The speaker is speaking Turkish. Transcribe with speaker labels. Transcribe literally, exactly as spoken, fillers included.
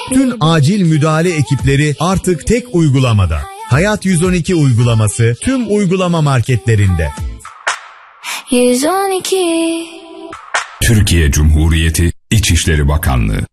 Speaker 1: Bütün acil müdahale ekipleri artık tek uygulamada. Hayat yüz on iki uygulaması tüm uygulama marketlerinde.
Speaker 2: yüz on iki
Speaker 3: Türkiye Cumhuriyeti İçişleri Bakanlığı.